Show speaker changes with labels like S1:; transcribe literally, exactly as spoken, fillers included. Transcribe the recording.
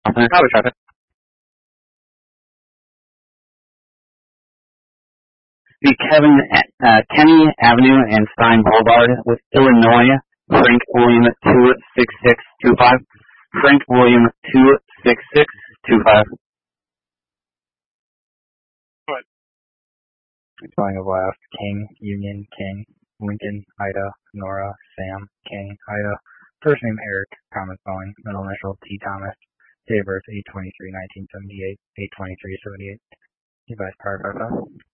S1: Highway traffic. The Kevin, uh, Kenny Avenue and Stein Boulevard with Illinois, Frank William two six six two five. Frank William two six six two five.
S2: What?
S3: Going of last, King, Union, King, Lincoln, Ida, Nora, Sam, King, Ida. First name Eric, common spelling, middle initial T. Thomas. Date of birth eight twenty-three nineteen seventy-eight, eight twenty-three seventy-eight. Device powered by five.